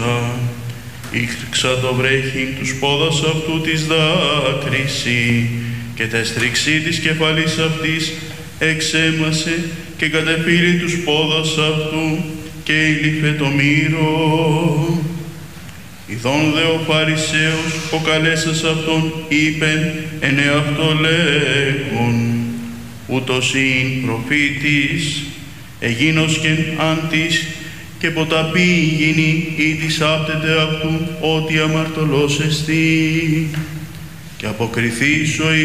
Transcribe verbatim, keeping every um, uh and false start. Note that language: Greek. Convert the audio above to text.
ήλωσα, ήξα το βρέχειν τους πόδας αυτού της δάκρυση, και τα στριξή της κεφαλής αυτής εξέμασε και κατεφύλει τους πόδας αυτού και ήλυφε το μύρο. Ιδών δε ο Φαρισαίος ο καλέσας αυτόν είπεν εν εαυτό λέγον, ούτως ειν προφήτης, εγίνος κεν αντίς και ποταπή γίνει ή της άπτεται αυτού ότι αμαρτωλός εστί. Και αποκριθείς ο